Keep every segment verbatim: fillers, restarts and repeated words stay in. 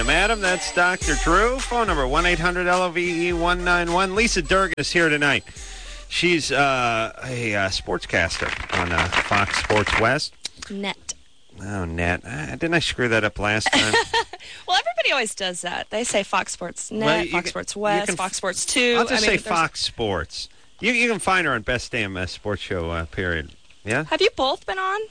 I'm Adam. That's Doctor Drew. Phone number one eight hundred L O V E one nine one. Lisa Durgan is here tonight. She's uh, a uh, sportscaster on uh, Fox Sports West. Net. Oh, net. Uh, didn't I screw that up last time? Well, everybody always does that. They say Fox Sports Net, Well, you Fox can- Sports you West, can- Fox Sports two. I'll just I say mean, there's- Fox Sports. You, you can find her on Best Damn uh, Sports Show, uh, period. Yeah? Have you both been on?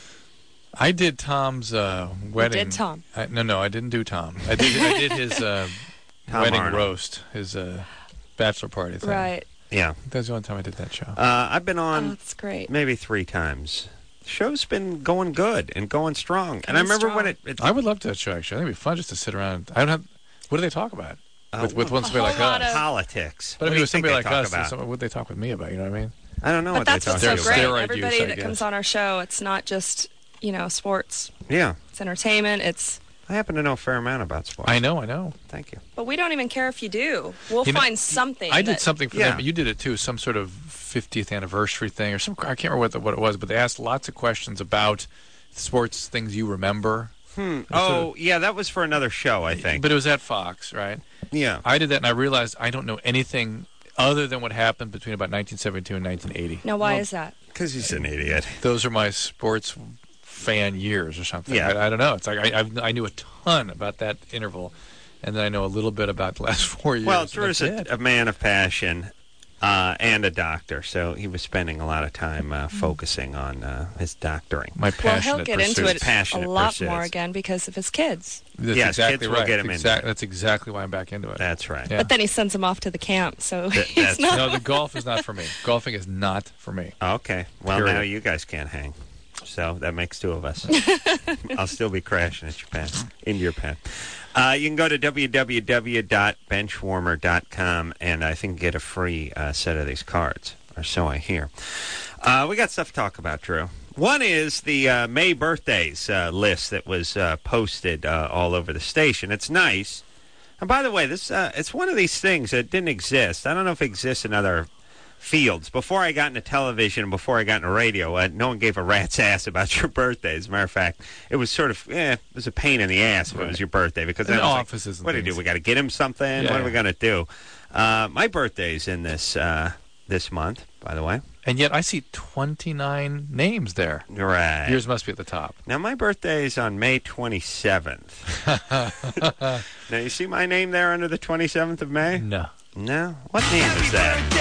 I did Tom's uh, wedding. did Tom? I, no, no, I didn't do Tom. I did. I did his uh, Tom wedding Arnold. roast, his uh, bachelor party thing. Right. Yeah. That's the only time I did that show. Uh, I've been Oh, on that's great. maybe three times. The show's been going good and going strong. and I Going remember strong. when it... it I would love to that show. Actually, I think it'd be fun just to sit around. I don't have. What do they talk about Uh, with, with one somebody whole like lot us? of- politics. But What if do it you was think somebody they like talk us, about? some- what would they talk with me about? You know what I mean? I don't know But what that's they what's talk so about. great. Steroid Everybody use, I that guess. comes on our show, it's not just, you know, sports. Yeah. It's entertainment. It's, I happen to know a fair amount about sports. I know. I know. Thank you. but we don't even care if you do. We'll You know, find something. I did that- something for Yeah. them, but you did it too. Some sort of fiftieth anniversary thing, or some. I can't remember what, the, what it was, but they asked lots of questions about sports things you remember. Hmm. sort Oh, yeah, that was for another show, I think. But it was at Fox, right? yeah. I did that, and I realized I don't know anything other than what happened between about nineteen seventy-two and nineteen eighty. Now, why Well, is that? Because he's an idiot. Those are my sports fan years or something. Yeah. I, I don't know. It's like I, I've, I knew a ton about that interval, and then I know a little bit about the last four years. Well, and Drew's that's a, it. a man of passion uh, and a doctor, so he was spending a lot of time uh, focusing on uh, his doctoring. My Well, passionate he'll get pursuit. into it Passionate a lot pursuits. more again because of his kids. That's Yes, exactly kids will right. get him That's into exact- That's exactly why I'm back into it. That's right. Yeah. But then he sends them off to the camp, so Th- he's that's- not. No, the golf is not for me. Golfing is not for me. Okay. Well, Period. now you guys can't hang. So that makes two of us. I'll still be crashing at your pen, into your pen. Uh, you can go to w w w dot bench warmer dot com and I think get a free uh, set of these cards, or so I hear. Uh, we got stuff to talk about, Drew. One is the uh, May birthdays uh, list that was uh, posted uh, all over the station. It's nice. And by the way, this uh, it's one of these things that didn't exist. I don't know if it exists in other fields. Before I got into television and before I got into radio, uh, no one gave a rat's ass about your birthday. As a matter of fact, it was sort of, eh, it was a pain in the ass if it Right. was your birthday. Because In then I was like, offices and what do you do? things. We got to get him something? Yeah, what are we yeah. going to do? Uh, my birthday's in this uh, this month, by the way. And yet I see twenty-nine names there. Right. Yours must be at the top. Now, my birthday is on May twenty-seventh. Now, you see my name there under the twenty-seventh of May? No. No? What name is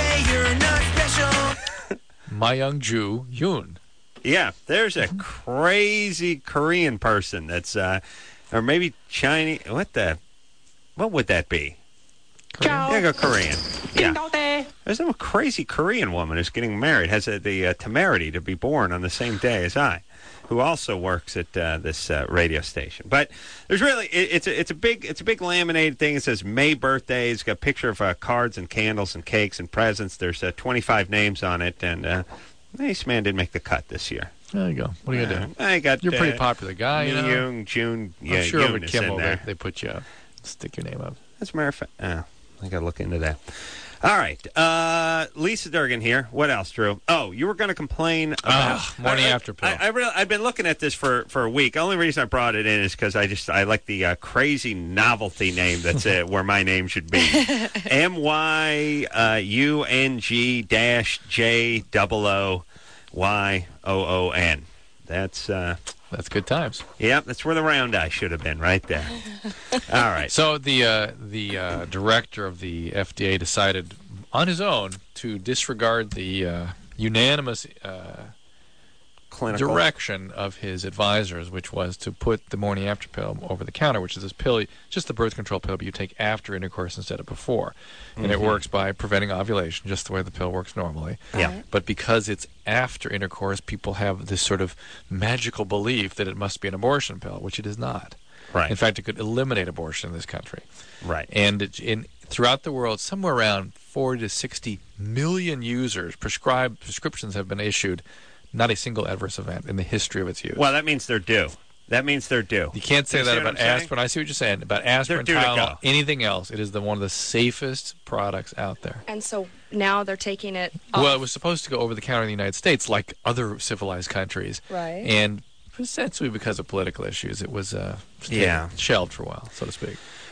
that? My Young Jew, Yoon. Yeah, there's a crazy Korean person that's, uh, or maybe Chinese. What the? What would that be? Korean? Yeah, go Korean. Yeah. There's a crazy Korean woman who's getting married, has uh the uh, temerity to be born on the same day as I, who also works at uh, this uh, radio station. But there's really it, it's a, it's a big it's a big laminated thing. It says May birthday. It's got a picture of uh, cards and candles and cakes and presents. There's uh, twenty-five names on it, and uh, this man didn't make the cut this year. There you go. What are you going to do? Uh, I got You're a pretty uh, popular guy, you know. Young June. Yeah, I'm sure Yoon over is in Kimmel they, there. they put you up. Stick your name up. As a matter of fact, oh, I got to look into that. All right. Uh, Lisa Durgan here. What else, Drew? Oh, you were going to complain about... Ah, morning I, after pill. I, I really, I've been looking at this for, for a week. The only reason I brought it in is because I just I like the uh, crazy novelty name that's uh, where my name should be. M Y U N G dash J O O Y O O N. That's... Uh, That's good times. Yep, that's where the round eye should have been, right there. All right. So the uh, the uh, director of the F D A decided on his own to disregard the uh, unanimous uh, Clinical. direction of his advisors, which was to put the morning after pill over the counter, which is this pill, just the birth control pill, but you take after intercourse instead of before. And Mm-hmm. it works by preventing ovulation, just the way the pill works normally. Yeah. But because it's after intercourse, people have this sort of magical belief that it must be an abortion pill, which it is not. Right. In fact, it could eliminate abortion in this country. Right. And it, in throughout the world, somewhere around forty to sixty million users, prescribed prescriptions have been issued. Not a single adverse event in the history of its use. Well, that means they're due. That means they're due. You can't say You that see what about I'm saying? aspirin. I see what you're saying. About aspirin, They're due to Tylenol, go. anything else. It is the one of the safest products out there. And so now they're taking it off. Well, it was supposed to go over the counter in the United States like other civilized countries. Right. And essentially because of political issues, it was uh, Yeah. shelved for a while, so to speak.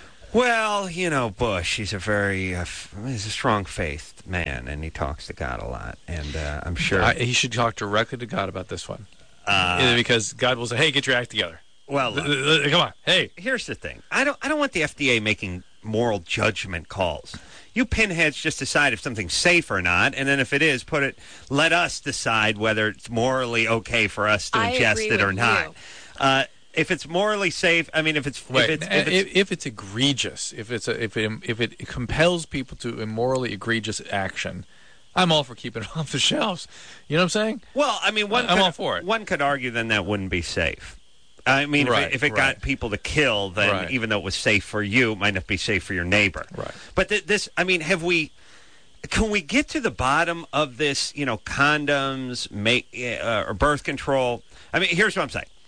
Well, you know, Bush, he's a very, uh, f- he's a strong-faithed man, and he talks to God a lot, and uh, I'm sure... I, he should talk directly to God about this one. Uh, because God will say, hey, get your act together. well, look, Come on, hey. here's the thing. I don't I don't want the F D A making moral judgment calls. You pinheads just decide if something's safe or not, and then if it is, put it. Let us decide whether it's morally okay for us to I ingest agree it or with not. you. Uh, if it's morally safe, I mean, if it's Wait, if it's, if, if it's if it's egregious, if it's a, if it if it compels people to immorally egregious action, I'm all for keeping it off the shelves. You know what I'm saying? well, I mean, one I'm could, all for it. One could argue then that wouldn't be safe. I mean, Right, if it, if it right. got people to kill, then Right. even though it was safe for you, it might not be safe for your neighbor. Right. But th- this, I mean, have we? Can we get to the bottom of this? You know, condoms, make uh, or birth control. I mean, here's what I'm saying.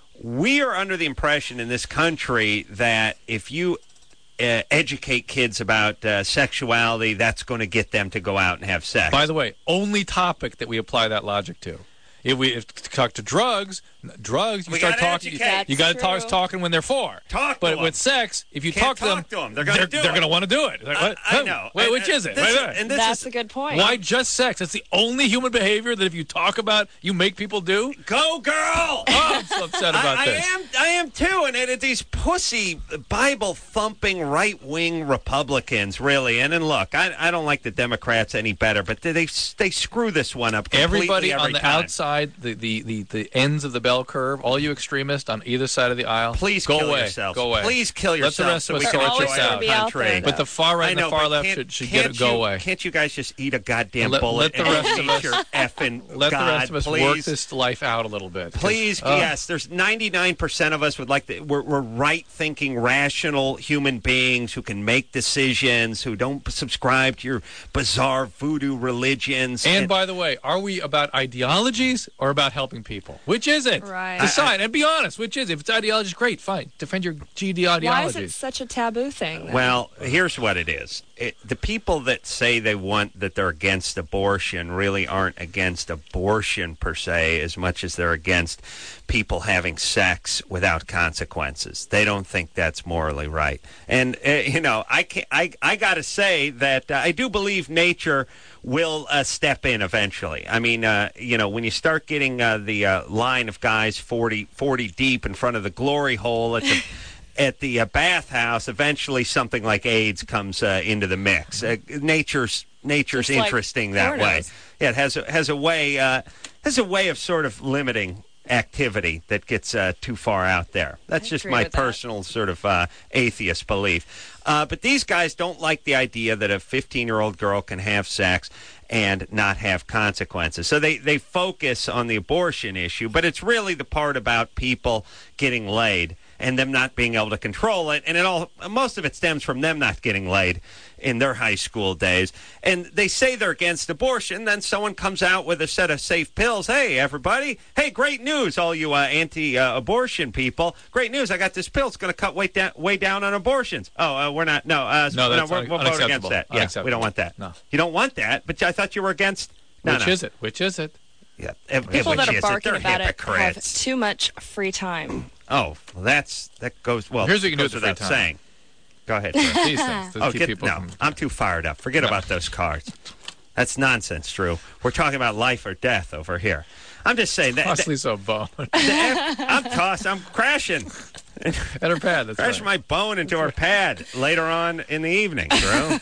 We are under the impression in this country that if you uh, educate kids about uh, sexuality, that's going to get them to go out and have sex. By the way, only topic that we apply that logic to. If we if to talk to drugs, drugs, you We start gotta talking. You, educate. you got to That's talk true. talking when they're four. Talk to but them. with sex, if you Can't talk to them, talk to them. They're gonna they're, do they're it. going to want to do it. Like, I, what? I Oh, know. Wait, And- which is it? this Wait, is- wait. and this That's is, a good point. Why just sex? That's the only human behavior that if you talk about, you make people do. Go, girl! Oh, I'm so upset about I, I this. am, I am too, and it, these pussy Bible thumping right wing Republicans, really. And then look, I, I don't like the Democrats any better, but they they, they screw this one up. Completely Everybody every on the time. outside, the, the, the, the ends of the bell curve, all you extremists on either side of the aisle, Please go kill away. yourselves. Go away. Please kill Let the yourselves rest so of we us can sort enjoy this our out. Be out country. there, But the far right I and know, the far but left can't- should, should can't get it go you- away. Can't you guys just eat a goddamn Let- bullet let the and rest of eat us- your effing Let God, the rest of us please. work this life out a little bit. 'Cause, Please, uh, yes. There's ninety-nine percent of us would like to. We're, we're right-thinking, rational human beings who can make decisions, who don't subscribe to your bizarre voodoo religions. And by the way, are we about ideologies or about helping people? Which is it? Right. Decide and be honest. Which is it? If it's ideologies, great, fine. Defend your G D Why ideologies. is it such a taboo thing? then? Well, here's what it is. It, the people that say they want that they're against abortion really aren't against abortion per se as much as they're against people having sex without consequences. They don't think that's morally right. And uh, you know, I can I I got to say that uh, I do believe nature will uh, step in eventually. I mean, uh, you know, when you start getting uh, the uh, line of guys forty, forty deep in front of the glory hole at the at the uh, bathhouse, eventually something like AIDS comes uh, into the mix. Uh, nature's nature's Just like interesting that way. pornos. Yeah, it has a, has a way uh, has a way of sort of limiting activity that gets uh, too far out there. That's I just agree my with that. personal sort of uh, atheist belief. Uh, but these guys don't like the idea that a fifteen-year-old girl can have sex and not have consequences. So they, they focus on the abortion issue, but it's really the part about people getting laid and them not being able to control it. And it all most of it stems from them not getting laid in their high school days. And they say they're against abortion. Then someone comes out with a set of safe pills. Hey, everybody. Hey, great news, all you uh, anti-abortion people. Great news. I got this pill. It's going to cut way down, way down on abortions. Oh, uh, we're not. No, uh, No, that's we're, un- we'll vote against unacceptable. that. Yeah, we Unacceptable. don't want that. No. You don't want that, but I thought you were against. No, Which no. is it? Which is it? Yeah. If- People which that is are it? barking They're about it have hypocrites. too much free time. Oh, well, that's that goes well. Here's what you can do goes with the free without time. saying. Go ahead. Drew. These things to Oh, keep get, people no, from- I'm too fired up. Forget No. about those cards. That's nonsense, Drew. We're talking about life or death over here. I'm just saying that. Possibly so bone. that- that- I'm tossed. I'm crashing. At her pad. That's Crash right. my bone into her pad later on in the evening, Drew.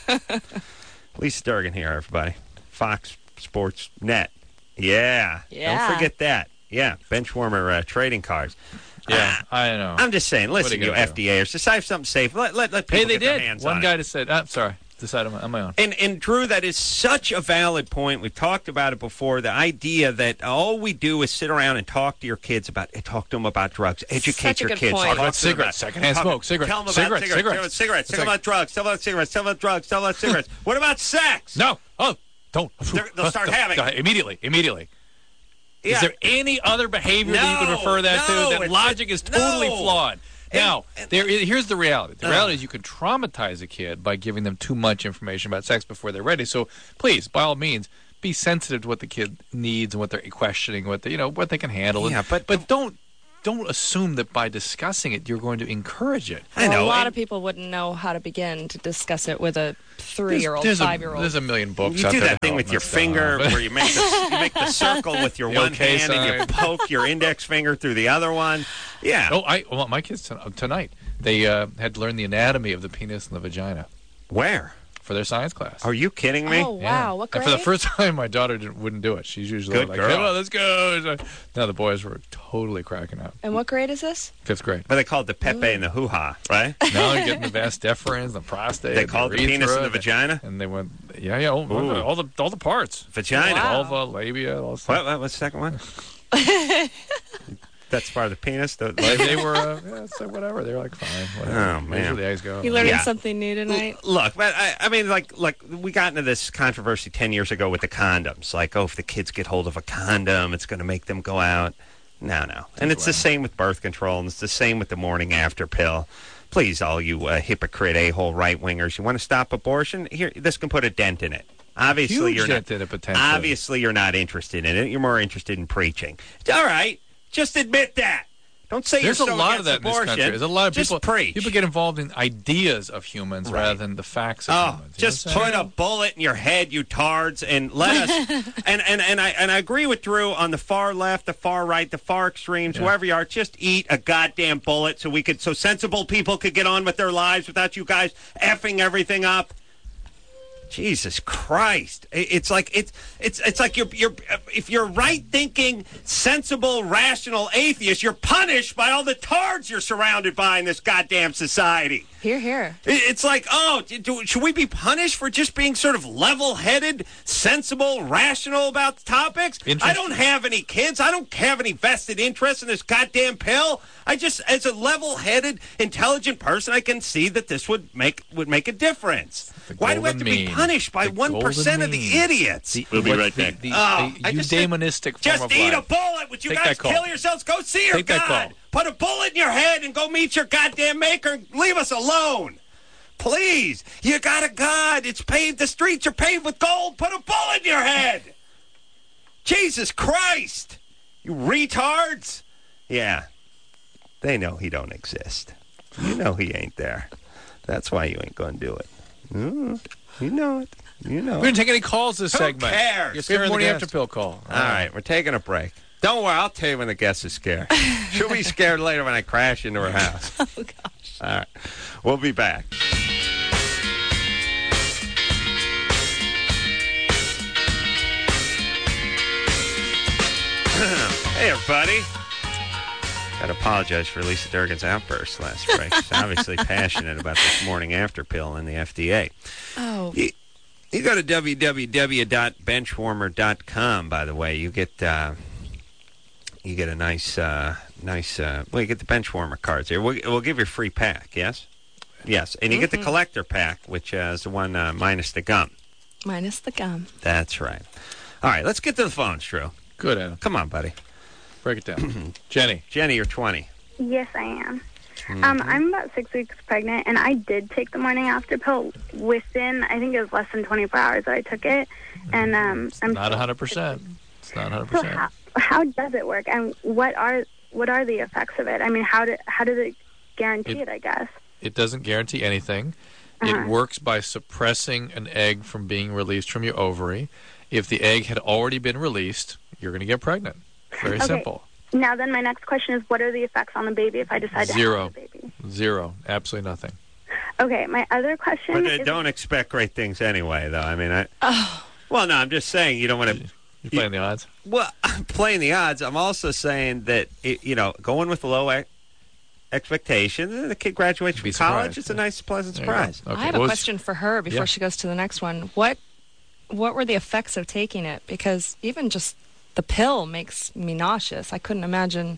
Lisa Durgan here, everybody. Fox Sports Net. Yeah. Yeah. Don't forget that. Yeah. Benchwarmer uh, trading cards. Yeah, I know. I'm just saying, listen, you you, gonna F D Ers, decide something safe. Let, let, let people hey, they get their did. hands One on guy it. just said, I'm sorry, decide on my, on my own. And, and Drew, that is such a valid point. We've talked about it before. The idea that all we do is sit around and talk to your kids about, talk to them about drugs, educate Such a your good kids. point. Talk Talk about to them cigarettes, secondhand talk- smoke, cigarettes, Tell them about cigarettes, cigarettes, cigarettes. cigarettes, It's tell them like- about drugs, tell them about cigarettes, tell them about drugs, tell them about cigarettes. What about sex? No. Oh, don't. They're- they'll start Don't. having Go it. ahead. Immediately. Immediately. Yeah. Is there any other behavior that you can No, refer that no, to? That it's- logic is totally no. flawed. And- Now, and- there is, here's the reality. The Uh. reality is you can traumatize a kid by giving them too much information about sex before they're ready. So please, by all means, be sensitive to what the kid needs and what they're questioning, what they, you know, what they can handle. Yeah, And- but- but don't don't assume that by discussing it, you're going to encourage it. I know. Well, a lot and of people wouldn't know how to begin to discuss it with a three-year-old, There's, there's five-year-old. A, there's a million books You out do there that to thing help with your and stuff. finger where you make the, you make the circle with your The one okay hand and you sign. poke your index finger through the other one. Yeah. Oh, I well, my kids ton- tonight, they uh, had to learn the anatomy of the penis and the vagina Where? for their science class. Are you kidding me? Oh, wow. Yeah. What And grade? for the first time, my daughter didn't, wouldn't do it. She's usually Good like, girl. "Come on, let's go." No, the boys were totally cracking up. And what grade is this? Fifth grade. But they call it the Pepe and the hoo-ha, right? Now they're getting the vas deferens, the prostate. They call it the penis urethra, and the vagina? And they went, yeah, yeah, all, Ooh. all the all the parts. Vagina. Wow. Vulva, labia, all What, stuff. what? What's the second one? That's part of the penis? The, They, they were, uh, yeah, so whatever. They were like, fine, whatever. Oh, Here's man. where the eggs go. You learning Yeah. something new tonight? Look, but I, I mean, like, like we got into this controversy ten years ago with the condoms. Like, oh, if the kids get hold of a condom, it's going to make them go out. No, no. And it's the same with birth control, and it's the same with the morning after pill. Please, all you uh, hypocrite a-hole right-wingers, you want to stop abortion? Here, this can put a dent in it. Obviously, Huge you're dent not. in it, potentially. Obviously, you're not interested in it. You're more interested in preaching. All right, just admit that. Don't say There's you're a so lot of against that in this abortion. country. There's a lot of just people. preach. People get involved in ideas of humans Right. rather than the facts of Oh, humans. You know just what I'm put saying? a bullet in your head, you tards, and let us. and, and and I and I agree with Drew on the far left, the far right, the far extremes, Yeah. whoever you are. Just eat a goddamn bullet, so we could, so sensible people could get on with their lives without you guys effing everything up. Jesus Christ! I- It's like it's it's it's like you're you're if you're right thinking, sensible, rational atheist, you're punished by all the tards you're surrounded by in this goddamn society. Here, here. It- It's like, oh, do, should we be punished for just being sort of level-headed, sensible, rational about topics? I Interesting. don't have any kids. I don't have any vested interest in this goddamn pill. I just, as a level-headed, intelligent person, I can see that this would make would make a difference. The Why do we have to golden be mean. punished by The one percent of golden the mean. idiots? The- We'll be what- right the- back. The, Oh, the I just said- eudaimonistic form Just of eat life. a bullet. Would you Take guys that call. kill yourselves? Go see your Take that God. call. Put a bullet in your head and go meet your goddamn maker and leave us alone. Please. You got a God. It's paved. The streets are paved with gold. Put a bullet in your head. Jesus Christ. You retards. Yeah. They know he don't exist. You know he ain't there. That's why you ain't going to do it. Mm, you know it. You know We it. didn't take any calls this Who segment. cares? Your Scaring the morning guest. after pill call. All right, we're taking a break. Don't worry, I'll tell you when the guest is scared. She'll be scared later when I crash into her house. Oh, gosh. All right, we'll be back. Hey, everybody. Got to apologize for Lisa Durgan's outburst last break. She's obviously passionate about this morning after pill and the F D A. Oh, You, you go to w w w dot benchwarmer dot com, by the way. You get uh, you get a nice, uh, nice, uh, well, you get the Benchwarmer cards here. We'll, we'll give you a free pack, yes? Yes, and you get the collector pack, which uh, is the one uh, minus the gum. minus the gum. That's right. All right, let's get to the phones, Drew. Good, Adam. Come on, buddy. Break it down. Jenny. Jenny, you're twenty. Yes, I am. Mm-hmm. Um, I'm about six weeks pregnant, and I did take the morning after pill within, I think it was less than twenty-four hours that I took it. And um, I'm Not one hundred percent. It's not one hundred So percent. how, how does it work, and what are what are the effects of it? I mean, how do, how does it guarantee It- it, I guess? It doesn't guarantee anything. Uh-huh. It works by suppressing an egg from being released from your ovary. If the egg had already been released, you're going to get pregnant. Very Okay. simple. Now, then my next question is, what are the effects on the baby if I decide to Zero. have the baby? Zero. Absolutely nothing. Okay, my other question But uh, is... don't expect great things anyway, though. I mean, I. Well, no, I'm just saying you don't want to. You're playing the odds. Well, I'm playing the odds. I'm also saying that, it, you know, going with low e- expectations, the kid graduates from Be college, surprised, it's a yeah. nice, pleasant There you go. surprise. Okay, I have what a was- question for her before Yeah. she goes to the next one. What what were the effects of taking it? Because even just the pill makes me nauseous. I couldn't imagine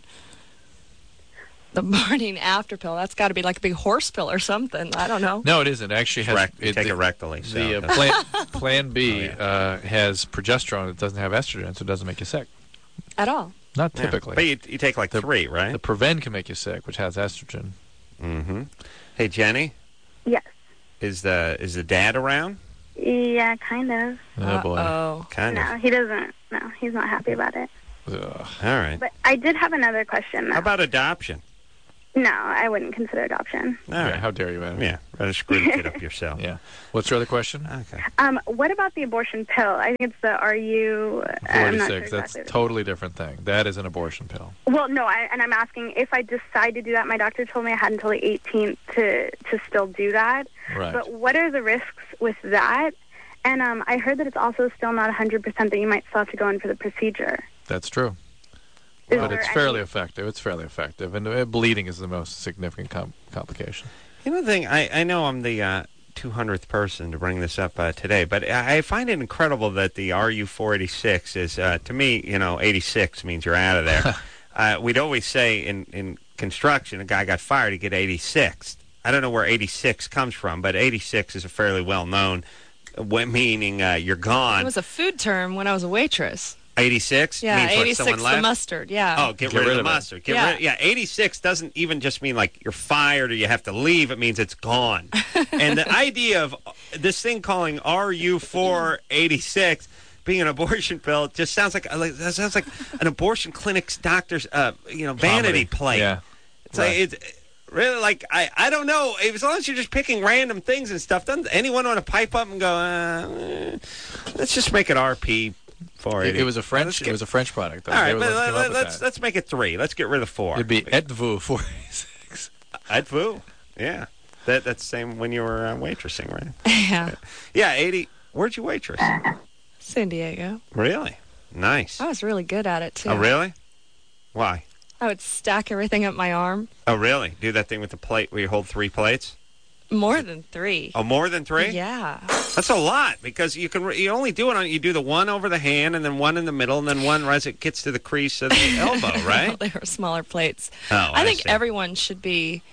the morning after pill. That's got to be like a big horse pill or something. I don't know. No, it isn't. It actually has. Rec- you it, take the, it rectally. So The uh, that's- plan, plan B Oh, yeah. uh, has progesterone. It doesn't have estrogen, so it doesn't make you sick. At all. Not yeah. typically. But you, you take like The- three, right? The Prevent can make you sick, which has estrogen. Mm-hmm. Hey, Jenny, Yes. is the is the dad around? Yeah, kind of. Oh, boy. Oh. Kind No, of. he doesn't. No, he's not happy about it. Ugh. All right. But I did have another question. Though. How about adoption? No, I wouldn't consider adoption. All Yeah, right. how dare you, Adam? Yeah, rather screw the kid up yourself. Yeah. What's your other question? Okay. Um, what about the abortion pill? I think it's the R U. I'm not sure forty-six. That's exactly a the- totally different thing. That is an abortion pill. Well, no, I, and I'm asking if I decide to do that. My doctor told me I had until the eighteenth to to still do that. Right. But what are the risks with that? And um, I heard that it's also still not one hundred percent that you might still have to go in for the procedure. That's true. Is But there it's any- fairly effective. It's fairly effective. And uh, bleeding is the most significant com- complication. You know the thing, I, I know I'm the uh, two hundredth person to bring this up uh, today, but I, I find it incredible that the R U four eighty-six is, uh, to me, you know, eighty-six means you're out of there. uh, we'd always say in, in construction, a guy got fired, he'd get eighty-six. I don't know where eighty-six comes from, but eighty-six is a fairly well-known, uh, meaning uh, you're gone. It was a food term when I was a waitress. eighty-six Yeah, means what, eighty-six someone the left? mustard. Yeah. Oh, get, Get rid, rid of the of it. mustard. Get Yeah. rid, yeah, eighty-six doesn't even just mean like you're fired or you have to leave. It means it's gone. And the idea of this thing calling R U four eighty-six being an abortion pill just sounds like, like that sounds like an abortion clinic's doctor's uh, you know vanity Comedy. plate. Yeah. It's Right. like it's really like I, I don't know. As long as you're just picking random things and stuff, doesn't anyone want to pipe up and go? Uh, eh, let's just make it R P. It, it was a Let's French. get- It was a French product. Though. All right, They were but the ones who came let, up with let's that. let's make it three. Let's get rid of four. It'd be Edvu forty-six. Edvu. Yeah, that that's the same when you were uh, waitressing, right? Yeah. Yeah, eighty. Where'd you waitress? San Diego. Really? Nice. I was really good at it, too. Oh, really? Why? I would stack everything up my arm. Oh, really? Do that thing with the plate where you hold three plates? More than three. Oh, more than three? Yeah. That's a lot because you can you only do it on you do the one over the hand and then one in the middle and then one as it gets to the crease of the elbow, right? They were smaller plates. Oh, I think see. everyone should be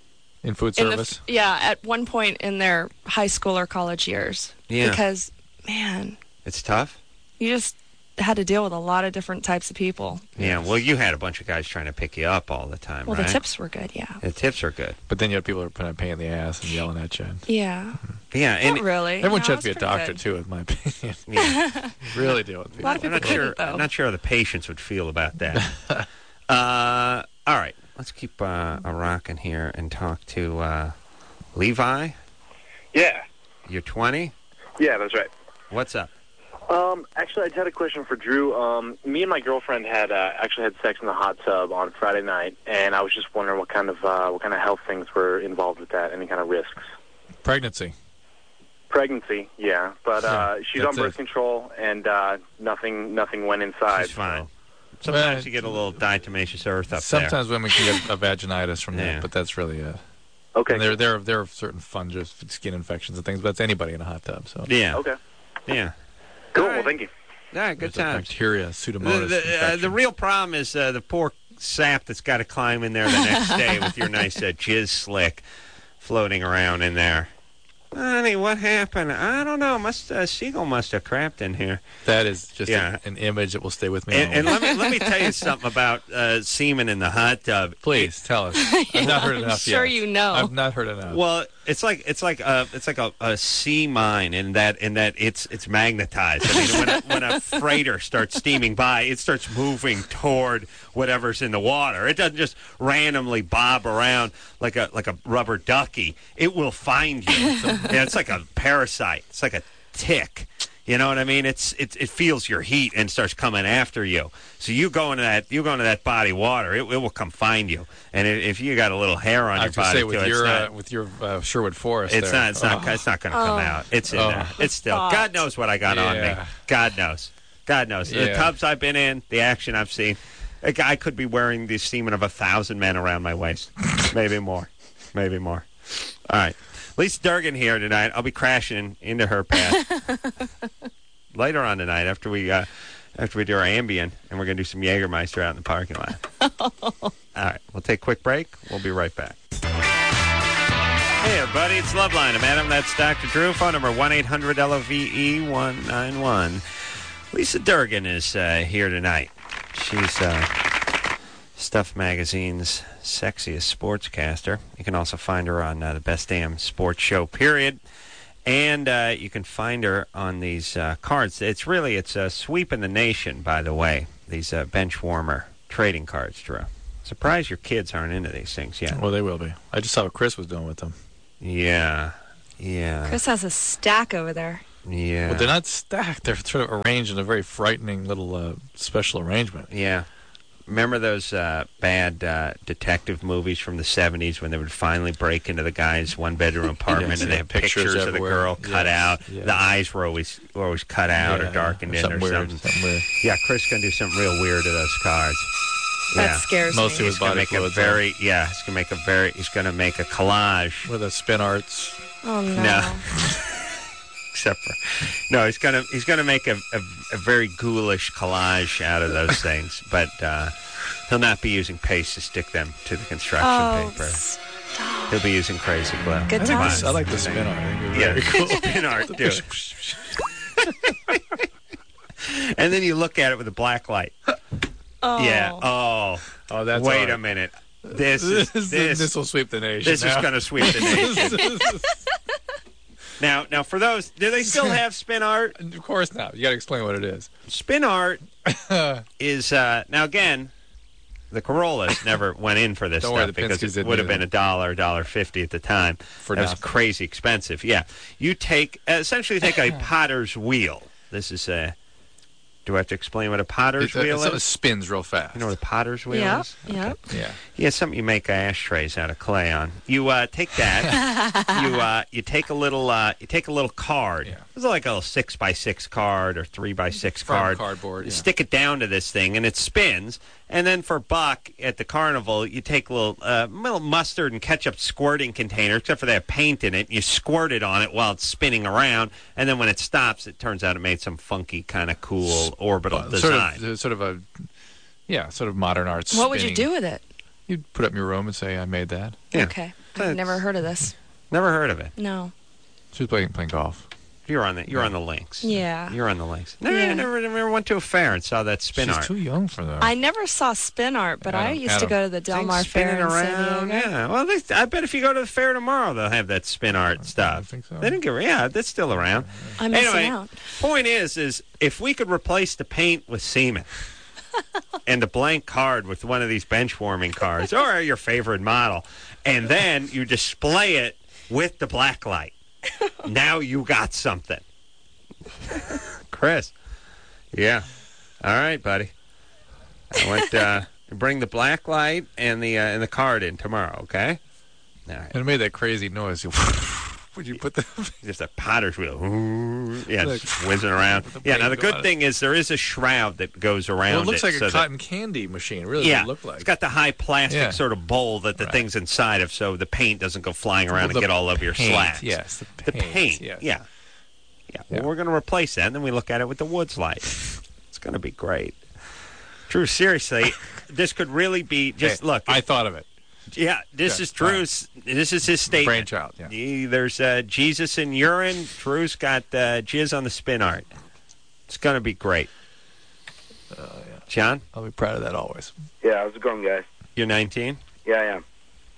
In food in the service. f- yeah, at one point in their high school or college years. Yeah. Because man, It's tough. you just had to deal with a lot of different types of people. Yeah. Well, you had a bunch of guys trying to pick you up all the time, Well, right? the tips were good, yeah. The tips are good. But then you have people who are putting a pain in the ass and yelling at you. Yeah. Yeah, and Not really. Everyone No, should it's be a pretty doctor good. too, in my opinion. yeah. Really deal with people. A lot of I'm people not sure. couldn't, though. I'm not sure how the patients would feel about that. uh, all right, let's keep uh, a rocking here and talk to uh, Levi. Yeah. You're twenty. Yeah, that's right. What's up? Um, actually, I just had a question for Drew. Um, me and my girlfriend had uh, actually had sex in the hot tub on Friday night, and I was just wondering what kind of uh, what kind of health things were involved with that, any kind of risks. Pregnancy. Pregnancy, yeah, but uh, Yeah, she's that's on birth it. control, and uh, nothing nothing went inside. She's fine. so- Sometimes Well, you get a little diatomaceous earth up Sometimes women can get a vaginitis from Yeah. that, but that's really it. Okay. And there, there, there are certain fungus, skin infections, and things, but that's anybody in a hot tub. So there. Yeah. Okay. Yeah. Cool. All Well, right. thank you. All right. Good there's a times. bacteria, The, Pseudomonas the, uh, infection. the real problem is uh, the poor sap that's got to climb in there the next day with your nice uh, jizz slick floating around in there. Honey, what happened? I don't know. Must uh, Siegel must have crapped in here. That is just Yeah. a- an image that will stay with me. And, and always. let me let me tell you something about uh, semen in the hot tub. Please tell us. I've not heard I'm enough sure yet. you know. I've not heard enough. Well, it's like it's like a it's like a, a sea mine in that in that it's it's magnetized. I mean, when a, when a freighter starts steaming by, it starts moving toward whatever's in the water. It doesn't just randomly bob around like a like a rubber ducky. It will find you. Yeah, it's like a parasite. It's like a tick. You know what I mean? It's it it feels your heat and starts coming after you. So you go into that you go into that body water, it, it will come find you. And if, if you got a little hair on I your was going to body, say with too, your it's not, uh, with your uh, Sherwood Forest. it's there. not. It's not. Oh. It's not going to come Oh. out. It's in Oh. there. It's still. thought. God knows what I got on me. Yeah. God knows. God knows. The Yeah. tubs I've been in, the action I've seen. A guy could be wearing the semen of a thousand men around my waist. Maybe more. Maybe more. All right. Lisa Durgan here tonight. I'll be crashing into her path later on tonight after we uh, after we do our Ambien, and we're going to do some Jägermeister out in the parking lot. All right. We'll take a quick break. We'll be right back. Hey, everybody, it's Loveline. I'm Adam. That's Doctor Drew. Phone number one eight hundred L O V E one nine one. Lisa Durgan is uh, here tonight. She's uh, Stuff Magazine's sexiest sportscaster. You can also find her on uh, the Best Damn Sports Show, period. And uh, you can find her on these uh, cards. It's really, it's a sweep in the nation, by the way. these uh, bench warmer trading cards, Drew. Surprised your kids aren't into these things yet. Well, they will be. I just saw what Chris was doing with them. Yeah, yeah, Chris has a stack over there. yeah. Well, they're not stacked. They're sort of arranged in a very frightening little uh, special arrangement. Yeah. Remember those uh, bad uh, detective movies from the seventies when they would finally break into the guy's one-bedroom apartment Yes, and yeah, they have pictures, pictures of the everywhere. girl cut Yes, out. yes. The eyes were always were always cut out Yeah, or darkened or in or something weird, something. something weird. Yeah, Chris going to do something real weird to those cards. That yeah. scares Mostly me. with He's going to body make a fluids very, yeah, he's going to make a very, he's going to make a collage. With the spin arts. Oh, no. No. Except for, no, he's gonna he's gonna make a, a, a very ghoulish collage out of those things, but uh, he'll not be using paste to stick them to the construction Oh, paper. stop. He'll be using crazy glue. Good I, think times. this, I like the spin art. I think it's Yeah, very cool. spin art, do it. And then you look at it with a black light. Oh. Yeah. Oh. Oh, that's Wait art. a minute. This is This, this. this will sweep the nation. This is now. going to sweep the nation. Now, now for those, do they still have spin art? Of course not. You got to explain what it is. Spin art is uh, now again. The Corollas never went in for this Don't stuff worry, the because Penske's it didn't would have either. been a dollar, dollar fifty at the time. For that was nothing. crazy expensive. Yeah, you take essentially take a potter's wheel. This is a. Do I have to explain what a potter's It, uh, wheel something is? spins real fast. You know what a potter's wheel Yeah, is? yeah. Yeah. Yeah, it's something you make ashtrays out of clay on. You uh, take that. you uh, you take a little uh, you take a little card. Yeah. It's like a little six by six card or three by six From card. cardboard, You yeah. stick it down to this thing and it spins. And then for a buck at the carnival, you take a little uh, little mustard and ketchup squirting container, except for they have paint in it. And you squirt it on it while it's spinning around. And then when it stops, it turns out it made some funky kind of cool orbital Uh, design. Sort of, sort of a, yeah, sort of modern art. What would you spinning. do with it? You'd put it up in your room and say, "I made that." Yeah. Okay. That's- I've never heard of this. Never heard of it. No. She was playing playing golf. You're on the you're on the links. Yeah. You're on the links. Never, Yeah. never, never went to a fair and saw that spin She's art. too young for that. I never saw spin art, but I Adam- used to Adam. go to the Del Things Mar Fair spinning in San around. Diego. Yeah. Well, they, I bet if you go to the fair tomorrow, they'll have that spin art stuff. think so. They didn't get. Yeah, that's still around. I'm missing Anyway, out. point is, is if we could replace the paint with semen and the blank card with one of these bench warming cards or your favorite model, and then you display it with the black light, now you got something. Chris. Yeah. All right, buddy. I went uh, bring the black light and the uh, and the card in tomorrow, okay? All right. And it made that crazy noise. Would you put the? Just a potter's wheel. Ooh, yeah, Like- just whizzing around. With the Yeah, now the paint on good it. thing is there is a shroud that goes around Well, it looks like so a that- cotton candy machine. Really, yeah, what it looked like. it's got the high plastic Yeah. sort of bowl that the Right. thing's inside of, so the paint doesn't go flying around Well, and the get all over your paint, slacks. Yes, the The paint. paint, yes. yeah. Yeah, well, Yeah. we're going to replace that, and then we look at it with the Woods light. It's going to be great. Drew, seriously, this could really be just Hey, look. I thought of it. yeah, this Yeah, is Drew's. This is his statement. Brainchild. Yeah. He- There's uh, Jesus in urine. Drew's got uh, jizz on the spin art. It's going to be great. Uh, yeah. John, I'll be proud of that always. Yeah, how's it going, guys? you're nineteen. Yeah, I am.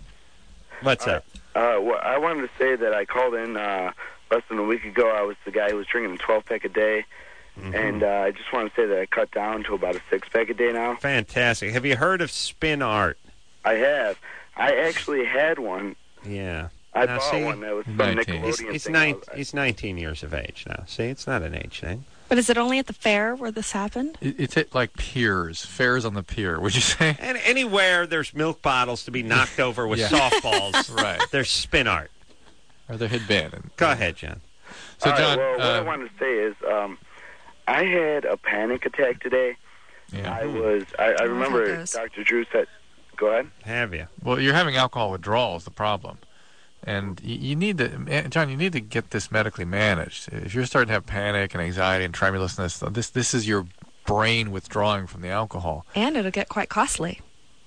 What's up? Uh, well, I wanted to say that I called in uh, less than a week ago. I was the guy who was drinking a twelve pack a day, Mm-hmm. and uh, I just want to say that I cut down to about a six pack a day now. Fantastic. Have you heard of spin art? I have. I actually had one. Yeah. I Now, bought see, one that was some nineteen. Nickelodeon He's, he's, thing. nine, I- he's nineteen years of age now. See, it's not an age thing. But is it only at the fair where this happened? It, it's at, like piers, fairs on the pier. Would you say? And anywhere there's milk bottles to be knocked over with Yeah. softballs, Right. there's spin art. Or there had been. And, Go ahead, John. So, All right, John. well, what I uh, wanted to say is, um, I had a panic attack today. yeah. I was. I, I how remember it goes. Doctor Drew said. Go ahead. Have you? Well, you're having alcohol withdrawal is the problem, and you, you need to, man, John. You need to get this medically managed. If you're starting to have panic and anxiety and tremulousness, this this is your brain withdrawing from the alcohol. And it'll get quite costly.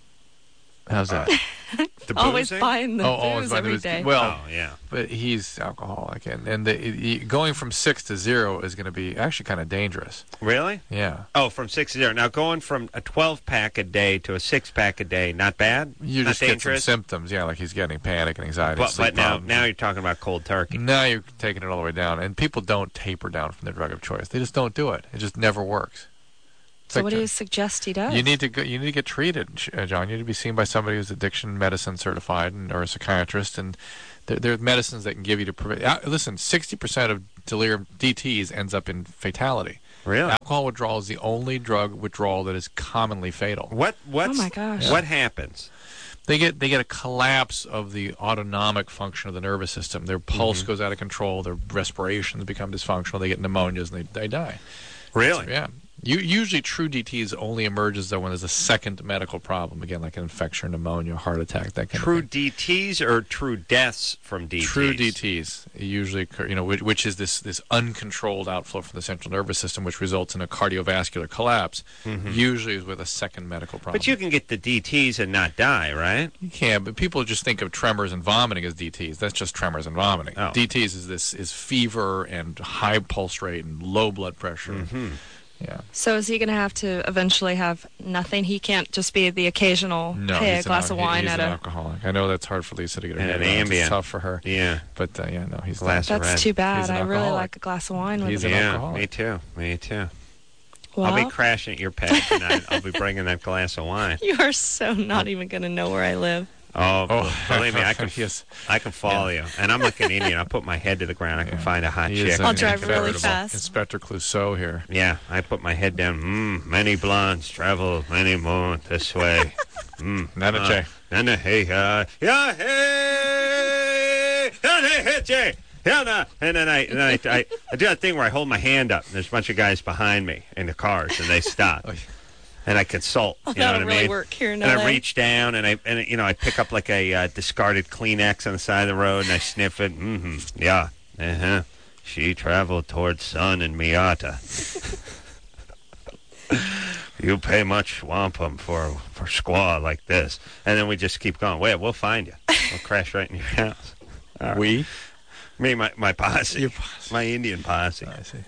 How's that? The Always boozing? buying the oh, always booze by the every booze. day. Well, Oh, yeah. but he's alcoholic, and and the, it, going from six to zero is going to be actually kind of dangerous. Really? Yeah, Oh, from six to zero. Now, going from a twelve pack a day to a six pack a day, not bad? you not just get some dangerous? symptoms. Yeah, like he's getting panic and anxiety. But, sleep but now, problems. now you're talking about cold turkey. Now you're taking it all the way down, and people don't taper down from their drug of choice. They just don't do it. It just never works. So like what do the- you suggest he does? You need to go, you need to get treated, uh, John. You need to be seen by somebody who's addiction medicine certified and, or a psychiatrist, and there, there are medicines that can give you to prevent. Uh, listen, sixty percent of delirium D Ts ends up in fatality. Really? Alcohol withdrawal is the only drug withdrawal that is commonly fatal. What? What's, Oh my gosh. What happens? They get they get a collapse of the autonomic function of the nervous system. Their pulse Mm-hmm. goes out of control. Their respirations become dysfunctional. They get pneumonias and they, they die. Really? Yeah. You, usually, true D Ts only emerges though when there's a second medical problem, again, like an infection, pneumonia, heart attack, that kind True of thing. D Ts or true deaths from D Ts? True D Ts usually occur, you know, which, which is this this uncontrolled outflow from the central nervous system, which results in a cardiovascular collapse. Usually, is with a second medical problem. But you can get the D Ts and not die, right? You can, but people just think of tremors and vomiting as D Ts. That's just tremors and vomiting. Oh. D Ts is this is fever and high pulse rate and low blood pressure. Mm-hmm. Yeah. So is he going to have to eventually have nothing? He can't just be the occasional, No, hey, a he's glass an, of wine he's at an a... alcoholic. I know that's hard for Lisa to get her And head an around. Ambien. It's tough for her. Yeah. But uh, yeah, no, he's Glass done. of That's red. too bad. He's an I really alcoholic. like a glass of wine with He's it. an Yeah, alcoholic. me too. Me too. Well, I'll be crashing at your pad tonight. I'll be bringing that glass of wine. you are so not even going to know where I live. Oh, Oh, believe me, I can. yes. I can follow you. And I'm like an Indian. I'll put my head to the ground. I can Yeah. find a hot He chick. is I'll an drive really incorrigible fast. Inspector Clouseau here. Yeah, I put my head down. Mm, many blondes travel many more this way. Mm, Nana uh, Jay. Nana, hey, uh, yeah, hey, Nana, hey, Jay. Yeah, no. And then I, and then I, I, I do that thing where I hold my hand up, and there's a bunch of guys behind me in the cars, and they stop. Oh, yeah. And I consult. Oh, You know that'll what I really mean? work here in And L A. I reach down and I and you know I pick up like a uh, discarded Kleenex on the side of the road and I sniff it. Mm-hmm. Yeah. Uh huh. She traveled towards Sun and Miata. You pay much wampum for for squaw like this, and then we just keep going. Wait, we'll find you. We'll crash right in your house. All right. We? Me, my my posse, Your posse. my Indian posse. I see.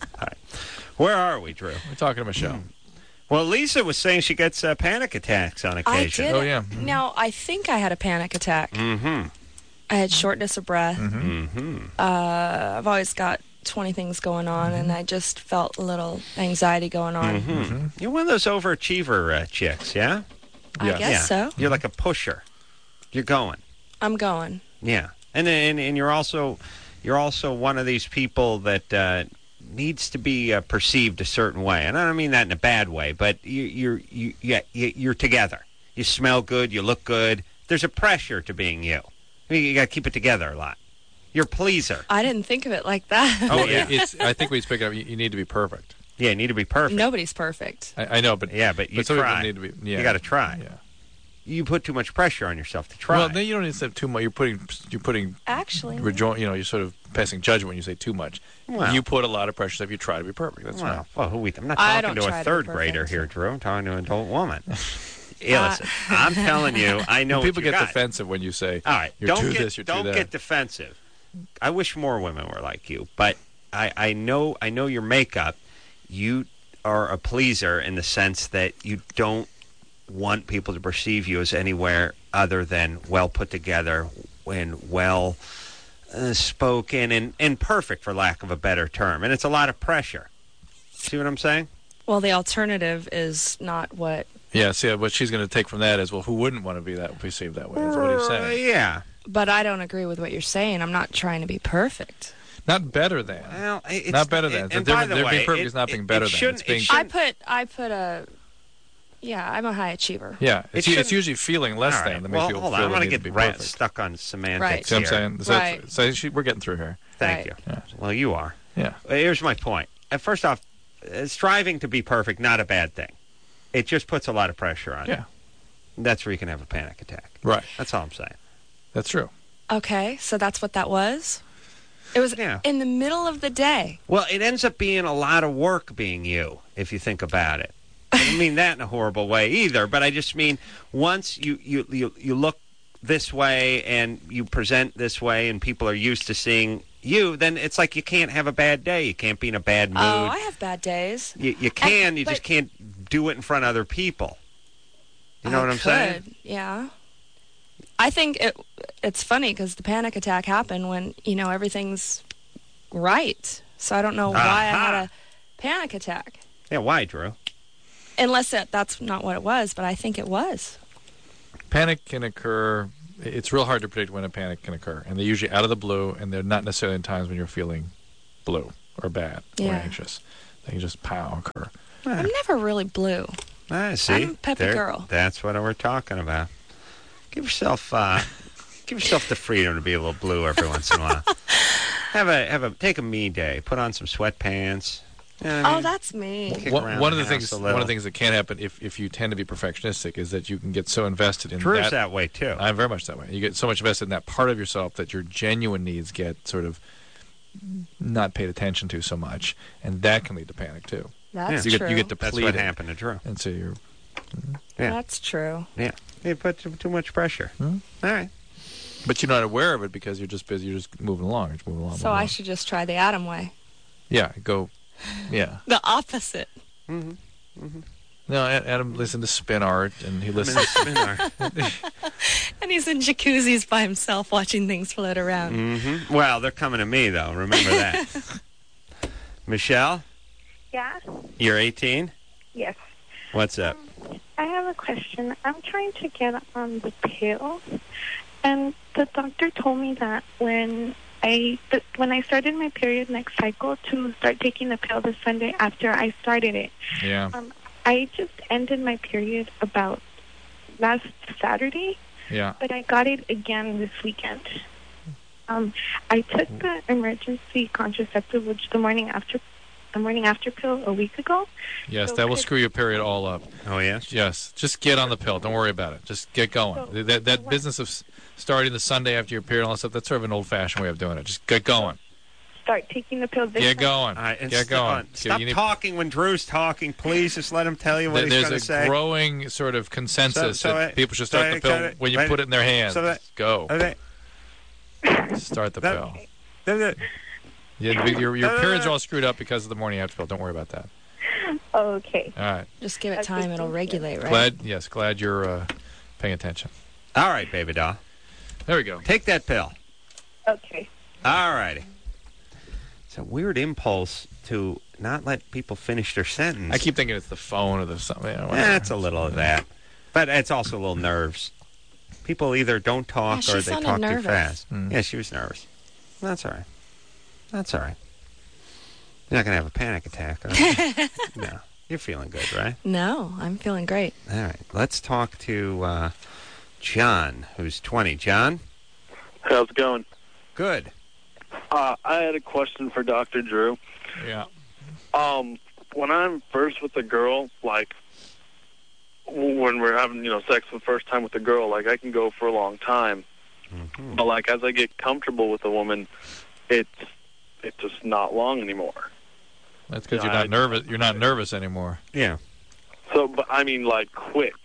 Where are we, Drew? We're talking to Michelle. Well, Lisa was saying she gets uh, panic attacks on I occasion. did. Oh, yeah. Now, I think I had a panic attack. Mm-hmm. I had shortness of breath. Mm-hmm. Uh, I've always got twenty things going on, and I just felt a little anxiety going on. Mm-hmm. You're one of those overachiever uh, chicks, yeah? I Yes. guess yeah. so. You're like a pusher. You're going. I'm going. Yeah. And and and you're also you're also one of these people that uh, needs to be uh, perceived a certain way. And I don't mean that in a bad way, but you you're you yeah, you, you're together. You smell good, you look good. There's a pressure to being you. I mean, you got to keep it together a lot. You're a pleaser. I didn't think of it like that. Oh, Well, yeah. it- it's. I think we speak up. You, you need to be perfect. Yeah, you need to be perfect. Nobody's perfect. I, I know, but Yeah, but you but some try. people need to be. Yeah, You got to try. Yeah. You put too much pressure on yourself to try. Well, then you don't need to say too much. You're putting. You're putting. Actually, Rejoin. You know, you're sort of passing judgment when you say too much. Well. You put a lot of pressure if you try to be perfect. That's Well, right. well, who we, I'm not I talking don't to try a to be third perfect. grader here, Drew. I'm talking to an adult woman. Yeah, Uh, listen, I'm telling you, I know People what you get got. defensive when you say, All right, you're don't too get this, you're too don't that. get defensive. I wish more women were like you, but I, I know I know your makeup. You are a pleaser in the sense that you don't want people to perceive you as anywhere other than well put together and well uh, spoken and, and perfect, for lack of a better term. And it's a lot of pressure. See what I'm saying? well, the alternative is not what. Yeah, see, what she's going to take from that is, well, who wouldn't want to be that perceived that way? That's what he's Uh, saying. yeah. But I don't agree with what you're saying. I'm not trying to be perfect. Not better than. Well, it's, Not better than. And The by difference- the there being way, perfect it- is not being it- better it than. shouldn't- It's being- it I shouldn't- put. I put a. Yeah, I'm a high achiever. Yeah, It it's, u- it's shouldn't- usually feeling less All right. than that makes Well, people hold feel on. I'm they going need to to get be rat- perfect. stuck on semantics Right. See what I'm here. saying? So, that's- Right. so she, we're getting through here. Thank Right. you. Yeah. Well, you are. Yeah. Uh, Here's my point. Uh, First off, uh, striving to be perfect, not a bad thing. It just puts a lot of pressure on Yeah. you. That's where you can have a panic attack. Right. That's all I'm saying. That's true. Okay, so that's what that was. It was Yeah. in the middle of the day. Well, it ends up being a lot of work being you, if you think about it. I don't mean that in a horrible way either, but I just mean once you, you, you, you look this way and you present this way and people are used to seeing you, then it's like you can't have a bad day. You can't be in a bad mood. Oh, I have bad days. you, you can, I- you just but- can't do it in front of other people. You know I what I'm could, saying? Yeah. I think it it's funny because the panic attack happened when, you know, everything's right. So I don't know why I Aha. had a panic attack. Yeah, why, Drew? Unless it, that's not what it was, but I think it was. Panic can occur. It's real hard to predict when a panic can occur, and they're usually out of the blue, and they're not necessarily in times when you're feeling blue or bad or Yeah. anxious. They can just pow occur. I'm never really blue. Ah, see, I'm a peppy There- girl. That's what we're talking about. Give yourself, uh, give yourself the freedom to be a little blue every once in a while. Have a, have a, take a me day. Put on some sweatpants. You know what I Oh, mean? that's me. Kick One, around one of the the house things, a one of little. the things that can happen if, if you tend to be perfectionistic is that you can get so invested in Drew's that. that way too. I'm very much that way. You get so much invested in that part of yourself that your genuine needs get sort of not paid attention to so much, and that can lead to panic too. That's you get true. you get That's depleted, what happened to Drew. and so you're. Yeah. That's true. Yeah, you put too, too much pressure. Hmm? All right. But you're not aware of it because you're just busy. You're just moving along. You're just moving along. So moving I along. should just try the Adam way. Yeah, go. Yeah. The opposite. Mm-hmm. No, Ad- Adam listened to Spin Art, and he I'm in listens. the spin art. And he's in jacuzzis by himself watching things float around. Mm-hmm. Well, they're coming to me though. Remember that. Michelle, Yeah. you're eighteen. Yes. What's up? I have a question. I'm trying to get on the pill, and the doctor told me that when I th- when I started my period next cycle to start taking the pill this Sunday after I started it. Yeah. Um, I just ended my period about last Saturday, Yeah. but I got it again this weekend. Um, I took the emergency contraceptive, which the morning after, the morning after pill a week ago. Yes, So that will could- screw your period all up. Oh yes. Yes, just get on the pill. Don't worry about it. Just get going. So- that that what- business of s- starting the Sunday after your period and all that stuff, that's sort of an old-fashioned way of doing it. Just get going. Start taking the pill this Get Sunday. going. All right, and Get st- going. uh, Okay, Stop you need- talking when Drew's talking, please. Just let him tell you what There- he's going There's to a say. growing sort of consensus So- so that I- people should so start I the pill gotta- when you right- put it in their hands. so that- Go. Okay. Start the that- pill. that- Yeah, your your Uh, periods are all screwed up because of the morning after pill. Don't worry about that. Okay. All right. Just give it That's time; just it'll so regulate, right? Glad. Yes. Glad you're uh, paying attention. All right, baby doll. There we go. Take that pill. Okay. All righty. It's a weird impulse to not let people finish their sentence. I keep thinking it's the phone or the something. You know, Eh, whatever. it's a little of that. But it's also a little nerves. People either don't talk Yeah, she or they sounded talk nervous. too fast. Mm. Yeah, she was nervous. That's all right. That's all right. You're not going to have a panic attack, are you? No. You're feeling good, right? No, I'm feeling great. All right. Let's talk to uh, John, who's twenty. John? How's it going? Good. Uh, I had a question for Doctor Drew. Yeah. Um, when I'm first with a girl, like w- when we're having, you know, sex for the first time with a girl, like I can go for a long time. Mm-hmm. But like as I get comfortable with a woman, it's it's just not long anymore. That's because Yeah, you're not I- nervous. You're not nervous anymore. Yeah. So, but I mean, like quick,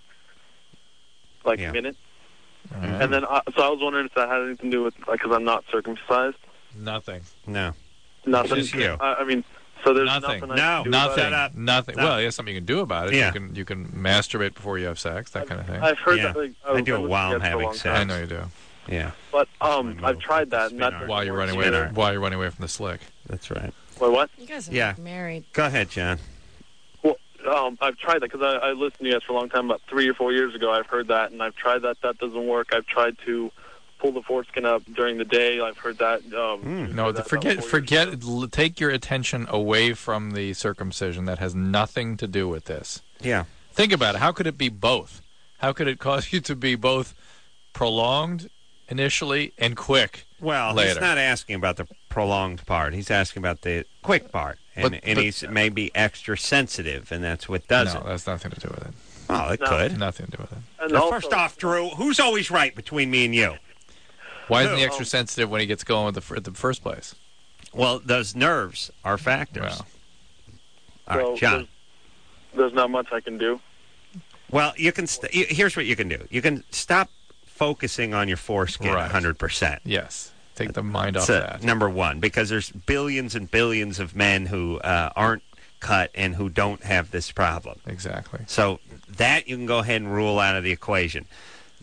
like Yeah. a minute. All right. And then, uh, so I was wondering if that had anything to do with, like, because I'm not circumcised. Nothing. No. Nothing. Just you. I, I mean, so there's Nothing. nothing. I No, can do Nothing. about Shut up. Nothing. No. Well, yeah, something you can do about it. Yeah. You can you can masturbate before you have sex, that kind of thing. it. I've heard Yeah. that. Like, I do it listened while to I'm that for a having long sex. time. I know you do. Yeah. But That's um, my I've move. tried that, and Spin that art. While you're running away, Spin art. while you're running away from the slick. That's right. Wait, what? You guys are Yeah. married. Go ahead, John. Well, um, I've tried that because I, I listened to you guys for a long time. About three or four years ago, I've heard that, and I've tried that. That doesn't work. I've tried to pull the foreskin up during the day. I've heard that. Um, Mm. No, heard the, that about forget four years forget. ago. l- Take your attention away from the circumcision. That has nothing to do with this. Yeah. Think about it. How could it be both? How could it cause you to be both prolonged initially and quick? Well, Later. he's not asking about the prolonged part. He's asking about the quick part. And, But- and but- he's maybe extra sensitive, and that's what does no, it. that's nothing to do with it. Well, it No. could. Nothing to do with it. And Now, also, first off, Drew, who's always right between me and you? Why isn't he No, extra um, sensitive when he gets going with the, fir- the first place? Well, those nerves are factors. Well, All right, so John. There's, there's not much I can do. Well, you can. St- y- here's what you can do. You can stop focusing on your foreskin Right. one hundred percent. yes. Take the mind off That's that. number one, because there's billions and billions of men who uh, aren't cut and who don't have this problem. Exactly. So that you can go ahead and rule out of the equation.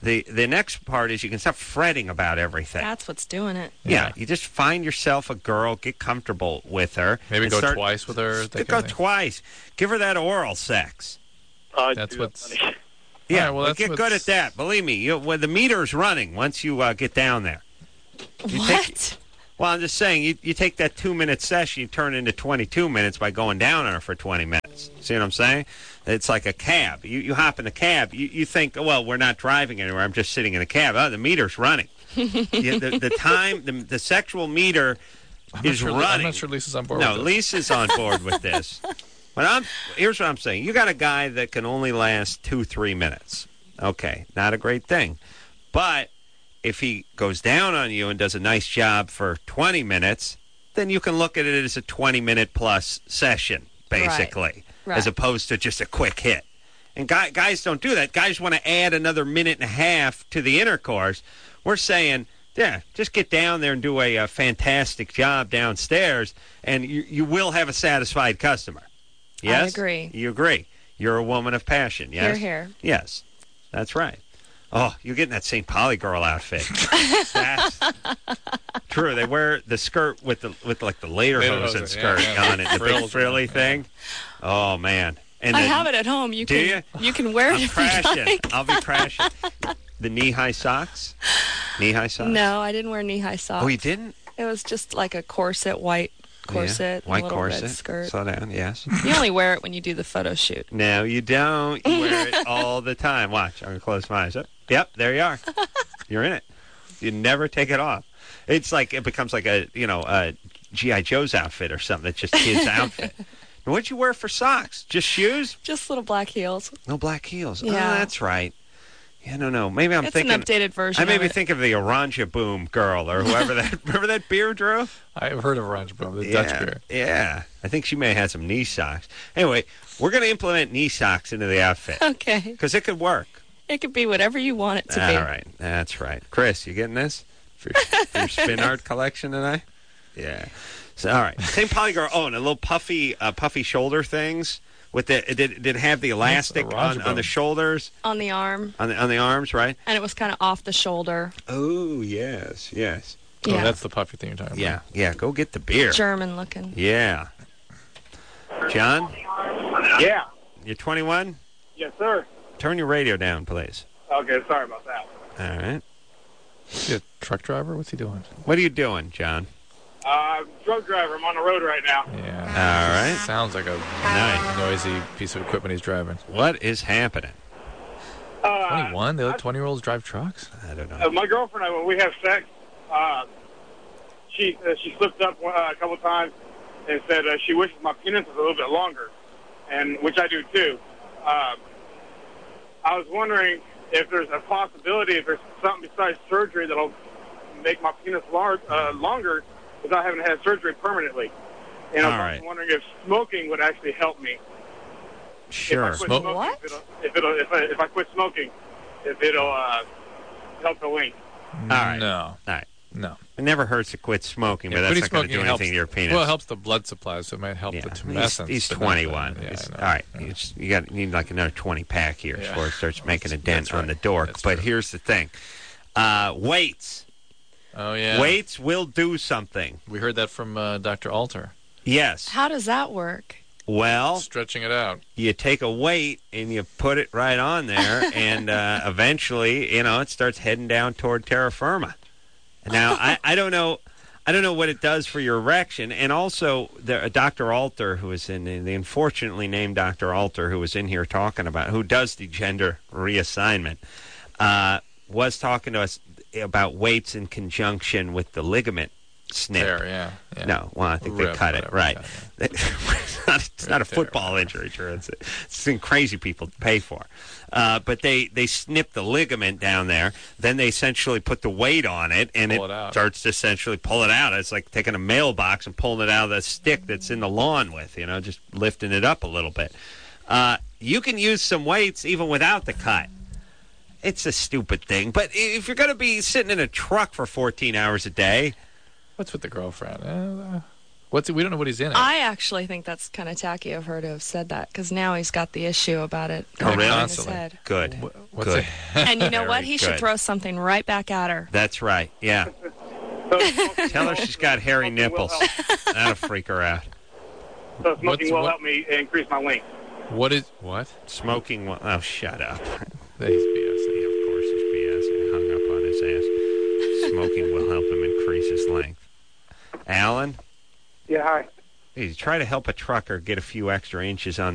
the the next part is you can stop fretting about everything. That's what's doing it. Yeah, Yeah. you just find yourself a girl, get comfortable with her. Maybe and go start- twice with her. that Go kind of thing. twice. Give her that oral sex. Uh, That's dude, what's- funny. Yeah, All right, well, well, that's get good what's- at that. Believe me, you, when the meter's running once you uh, get down there. You What? Take, well, I'm just saying, you, you take that two-minute session, you turn it into twenty-two minutes by going down on her for twenty minutes. See what I'm saying? It's like a cab. You, you hop in the cab. You, you think, well, we're not driving anywhere. I'm just sitting in a cab. Oh, the meter's running. Yeah, the, the time, the, the sexual meter I'm not is sure, running. I'm not sure Lisa's on board No, with this. Lisa's on board with this. But I'm here's what I'm saying. You got a guy that can only last two, three minutes. Okay, not a great thing. But if he goes down on you and does a nice job for twenty minutes, then you can look at it as a twenty-minute plus session, basically, Right. as opposed to just a quick hit. And guy, guys don't do that. Guys want to add another minute and a half to the intercourse. We're saying, yeah, just get down there and do a, a fantastic job downstairs, and you, you will have a satisfied customer. Yes? agree. You agree. You're a woman of passion, yes? Here, here. Yes, that's right. Oh, you're getting that Saint Pauli girl outfit. That's true. They wear the skirt with the with like the lederhosen Lederhosen, skirt yeah, yeah. on it, the big Frills, frilly yeah. thing. Oh man! And I the- have it at home. You Do can you? you can wear it I'm if crashing. you like. I'll be crashing. The knee-high socks. Knee-high socks. No, I didn't wear knee-high socks. Oh, you didn't? It was just like a corset, white corset, Yeah. White and a little corset. red skirt. Slow down. Yes. You only wear it when you do the photo shoot. No, you don't. You wear it all the time. Watch. I'm going to close my eyes. Oh, yep, there you are. You're in it. You never take it off. It's like, it becomes like a, you know, a G I. Joe's outfit or something. It's just his outfit. And what'd you wear for socks? Just shoes? Just little black heels. No black heels. Oh, Yeah. that's right. Yeah, no, no. Maybe I'm it's thinking. an updated version. I maybe of it. think of the Oranje Boom girl or whoever that. Remember that beer, Drew? I've heard of Orange Boom, the yeah, Dutch beer. Yeah. I think she may have had some knee socks. Anyway, we're going to implement knee socks into the outfit Okay. because it could work. It could be whatever you want it to All be. right. That's right. Chris, you getting this for your, for your spin art collection tonight? Yeah. So, all right. Saint Pauli girl. Oh, and a little puffy, uh, puffy shoulder things. With the did did it have the elastic Orange on, on Boom. the shoulders, On the arm, on the on the arms, right? and it was kind of off the shoulder. Oh yes, yes. Oh, Yeah. that's the puffy thing you're talking Yeah, yeah. Go get the beer. German looking. Yeah. John, Yeah. you're twenty-one. Yes, sir. Turn your radio down, please. Okay, sorry about that. All right. about. Is he a truck driver? What's he doing? What are you doing, John? Uh, drug driver. I'm on the road right now. Yeah. All right. Sounds like a Nice. noisy piece of equipment he's driving. What is happening? Uh, twenty-one? They let twenty-year-olds drive trucks? I don't Uh, know. my girlfriend and I, when we have sex, uh, she uh, she slipped up uh, a couple times and said uh, she wishes my penis was a little bit longer, and which I do too. Uh, I was wondering if there's a possibility, if there's something besides surgery that'll make my penis lar- uh, longer without having to have surgery permanently. And I was All also right. wondering if smoking would actually help me. Sure. If I quit Smoke- smoking, What? If, it'll, if, it'll, if, I, if I quit smoking, if it'll uh, help the length. All right. No. All right. No. It never hurts to quit smoking, Yeah, but that's quitting not going to smoking do helps- anything to your penis. Well, it helps the blood supply, so it might help Yeah. the He's, tumescence. he's but not twenty-one. the- Yeah, He's- I know. all right. Yeah. You, just, you got you need like another twenty pack here Yeah. before it starts making a That's- dent that's on right. the dork. That's But true. here's the thing: uh, weights. Oh, yeah. Weights will do something. We heard that from uh, Doctor Alter. Yes. How does that work? Well, Stretching it out. you take a weight and you put it right on there, and uh, eventually, you know, it starts heading down toward terra firma. Now, I, I don't know, I don't know what it does for your erection, and also the, uh, Doctor Alter, who is in the, the unfortunately named Doctor Alter, who was in here talking about, who does the gender reassignment, uh, was talking to us about weights in conjunction with the ligament snip. There, yeah. yeah. No, well, I think Rib, they cut it, whatever, right. yeah, it's not, it's not a Right there, football right. injury, Drew. It's, it's something crazy people pay for. Uh, but they, they snip the ligament down there. Then they essentially put the weight on it, and Pull it, it out. starts to essentially pull it out. It's like taking a mailbox and pulling it out of the stick that's in the lawn with, you know, just lifting it up a little bit. Uh, you can use some weights even without the cut. It's a stupid thing. But if you're going to be sitting in a truck for fourteen hours a day, What's with the girlfriend? Uh, What's it? We don't know what he's in it. I actually think that's kind of tacky of her to have said that, because now he's got the issue about it Oh, in really? his Constantly. head. Good. Wh- What's Good. it? And you know Very what? He should good. throw something right back at her. That's right. Yeah. So smoking Tell her will- she's got hairy smoking will nipples. help- That'll freak her out. So smoking What's- will what- help me increase my length. What is what? Smoking. Will, oh, shut up. He's B S. Of course, it's B S. He hung up on his ass. Smoking will help him increase his length. Alan, Yeah, hi. hey, try to help a trucker get a few extra inches on